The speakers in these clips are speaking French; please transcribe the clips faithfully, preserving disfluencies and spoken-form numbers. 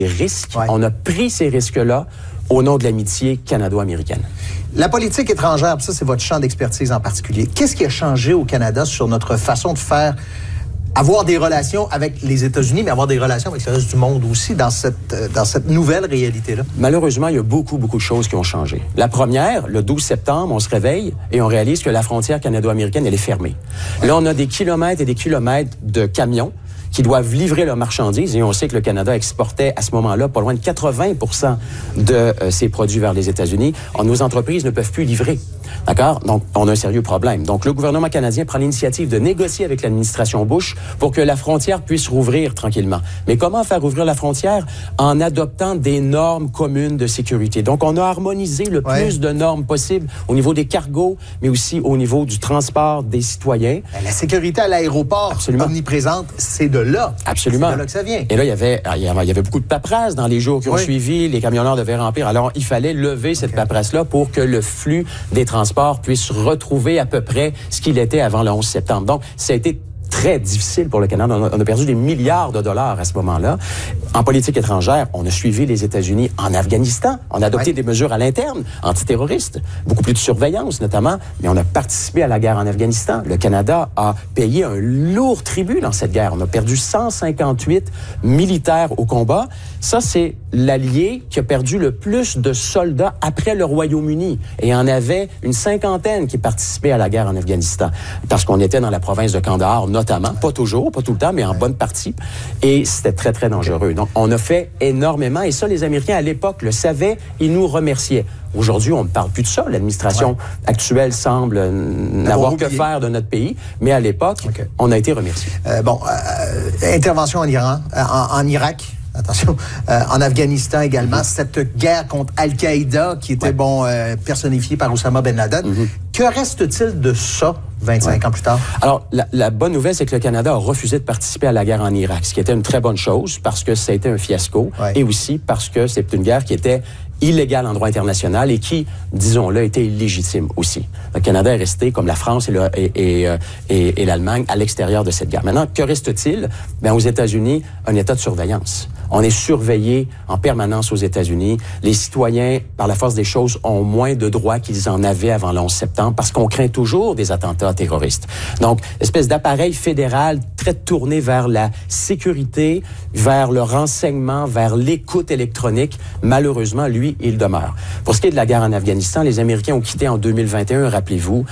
risques. Ouais. On a pris ces risques-là au nom de l'amitié canado-américaine. La politique étrangère, ça, c'est votre champ d'expertise en particulier. Qu'est-ce qui a changé au Canada sur notre façon de faire, avoir des relations avec les États-Unis, mais avoir des relations avec le reste du monde aussi dans cette, dans cette nouvelle réalité-là? Malheureusement, il y a beaucoup, beaucoup de choses qui ont changé. La première, le douze septembre, on se réveille et on réalise que la frontière canado-américaine, elle est fermée. Ouais. Là, on a des kilomètres et des kilomètres de camions qui doivent livrer leurs marchandises. Et on sait que le Canada exportait à ce moment-là pas loin de quatre-vingts pour cent de euh, ses produits vers les États-Unis. Alors, nos entreprises ne peuvent plus livrer. D'accord? Donc, on a un sérieux problème. Donc, le gouvernement canadien prend l'initiative de négocier avec l'administration Bush pour que la frontière puisse rouvrir tranquillement. Mais comment faire ouvrir la frontière? En adoptant des normes communes de sécurité. Donc, on a harmonisé le ouais. plus de normes possibles au niveau des cargos, mais aussi au niveau du transport des citoyens. La sécurité à l'aéroport, Absolument. omniprésente, c'est de là. Absolument. C'est de là que ça vient. Et là, il y avait, il y avait, il y avait beaucoup de paperasse dans les jours qui ont oui. suivi. Les camionneurs devaient remplir. Alors, il fallait lever cette okay. paperasse-là pour que le flux des transports puisse retrouver à peu près ce qu'il était avant le onze septembre. Donc, ça a été très difficile pour le Canada. On a, on a perdu des milliards de dollars à ce moment-là. En politique étrangère, on a suivi les États-Unis en Afghanistan. On a adopté ouais. des mesures à l'interne, antiterroristes, beaucoup plus de surveillance notamment, mais on a participé à la guerre en Afghanistan. Le Canada a payé un lourd tribut dans cette guerre. On a perdu cent cinquante-huit militaires au combat. Ça, c'est l'allié qui a perdu le plus de soldats après le Royaume-Uni. Et il y en avait une cinquantaine qui participaient à la guerre en Afghanistan. Parce qu'on était dans la province de Kandahar, notamment, pas toujours, pas tout le temps, mais en bonne partie. Et c'était très, très dangereux. Donc, on a fait énormément. Et ça, les Américains, à l'époque, le savaient. Ils nous remerciaient. Aujourd'hui, on ne parle plus de ça. L'administration ouais. actuelle semble n'avoir que faire de notre pays. Mais à l'époque, okay. on a été remerciés. Euh, bon, euh, intervention en Iran, euh, en, en Irak. Attention, euh, en Afghanistan également, mm-hmm. cette guerre contre Al-Qaïda qui était, ouais. bon, euh, personnifiée par Oussama Ben Laden. Mm-hmm. Que reste-t-il de ça vingt-cinq ouais. ans plus tard? Alors, la, la bonne nouvelle, c'est que le Canada a refusé de participer à la guerre en Irak, ce qui était une très bonne chose parce que ça a été un fiasco ouais. et aussi parce que c'est une guerre qui était illégale en droit international et qui, disons-le, était illégitime aussi. Le Canada est resté, comme la France et, le, et, et, et, et l'Allemagne, à l'extérieur de cette guerre. Maintenant, que reste-t-il? Bien, aux États-Unis, un état de surveillance. On est surveillé en permanence aux États-Unis. Les citoyens, par la force des choses, ont moins de droits qu'ils en avaient avant le onze septembre parce qu'on craint toujours des attentats terroristes. Donc, espèce d'appareil fédéral très tourné vers la sécurité, vers le renseignement, vers l'écoute électronique. Malheureusement, lui, il demeure. Pour ce qui est de la guerre en Afghanistan, les Américains ont quitté en deux mille vingt et un, rappelez-vous.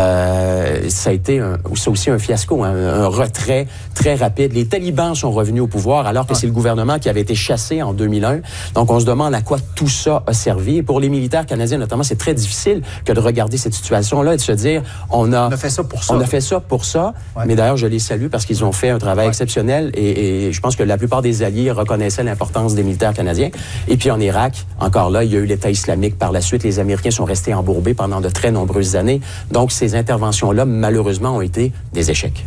Euh, ça a été un, ça aussi un fiasco, hein, un retrait très rapide. Les talibans sont revenus au pouvoir alors que ouais. c'est le gouvernement qui avait été chassé en deux mille un. Donc, on se demande à quoi tout ça a servi. Et pour les militaires canadiens, notamment, c'est très difficile que de regarder cette situation-là et de se dire, on a, on a fait ça pour ça. On a fait ça pour ça. Ouais. Mais d'ailleurs, je les salue parce qu'ils ont fait un travail ouais. exceptionnel et, et je pense que la plupart des alliés reconnaissaient l'importance des militaires canadiens. Et puis en Irak, encore là, il y a eu l'État islamique par la suite. Les Américains sont restés embourbés pendant de très nombreuses années. Donc, ces interventions-là, malheureusement, ont été des échecs.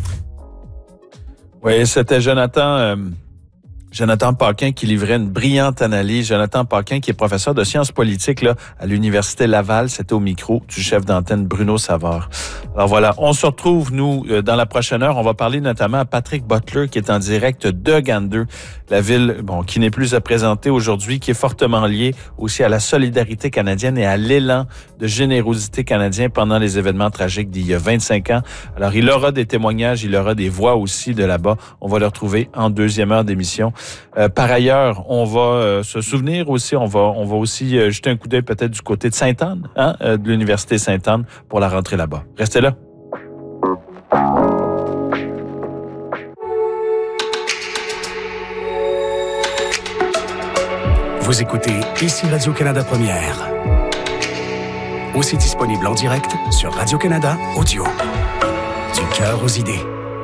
Oui, c'était Jonathan... Euh... Jonathan Paquin qui livrait une brillante analyse. Jonathan Paquin qui est professeur de sciences politiques là à l'Université Laval. C'était au micro du chef d'antenne Bruno Savard. Alors voilà, on se retrouve, nous, dans la prochaine heure. On va parler notamment à Patrick Butler qui est en direct de Gander, la ville bon qui n'est plus à présenter aujourd'hui, qui est fortement liée aussi à la solidarité canadienne et à l'élan de générosité canadien pendant les événements tragiques d'il y a vingt-cinq ans. Alors, il aura des témoignages, il aura des voix aussi de là-bas. On va le retrouver en deuxième heure d'émission. Euh, par ailleurs, on va euh, se souvenir aussi, on va on va aussi euh, jeter un coup d'œil peut-être du côté de Sainte-Anne, hein, euh, de l'Université Sainte-Anne pour la rentrée là-bas. Restez là. Vous écoutez ici Radio-Canada Première. Aussi disponible en direct sur Radio-Canada Audio. Du cœur aux idées.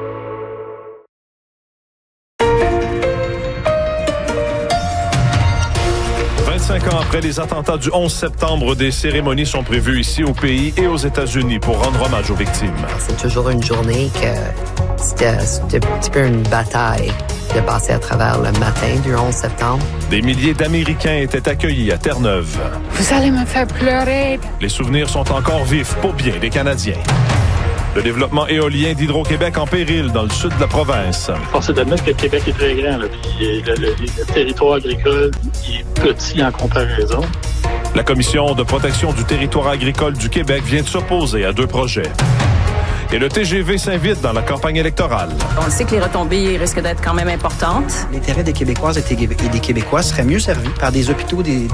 vingt-cinq ans après les attentats du onze septembre, des cérémonies sont prévues ici au pays et aux États-Unis pour rendre hommage aux victimes. C'est toujours une journée que c'était, c'était un petit peu une bataille de passer à travers le matin du onze septembre. Des milliers d'Américains étaient accueillis à Terre-Neuve. Vous allez me faire pleurer. Les souvenirs sont encore vifs pour bien des Canadiens. Le développement éolien d'Hydro-Québec en péril dans le sud de la province. Force est d'admettre que le Québec est très grand. Là, puis le, le, le territoire agricole est petit en comparaison. La Commission de protection du territoire agricole du Québec vient de s'opposer à deux projets. Et le T G V s'invite dans la campagne électorale. On sait que les retombées risquent d'être quand même importantes. L'intérêt des Québécoises et des Québécois serait mieux servi par des hôpitaux, des,